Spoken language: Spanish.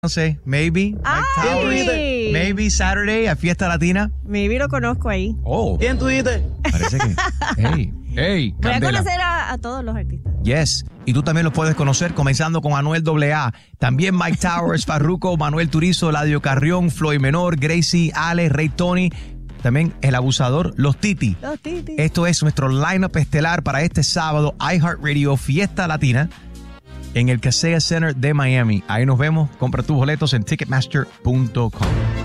No sé, maybe. Mike Towers. Maybe Saturday a Fiesta Latina. Maybe lo conozco ahí. Oh. ¿Quién tú dices? Parece que. Hey, Voy a Candela. conocer a todos los artistas. Yes. Y tú también los puedes conocer comenzando con Anuel AA. También Mike Towers, Farruko, Manuel Turizo, Eladio Carrión, Floyd Menor, Gracie, Ale, Ray Tony. También El Abusador, Los Titi. Los Titi. Esto es nuestro lineup estelar para este sábado, iHeartRadio Fiesta Latina en el Kaseya Center de Miami. Ahí nos vemos. Compra tus boletos en Ticketmaster.com.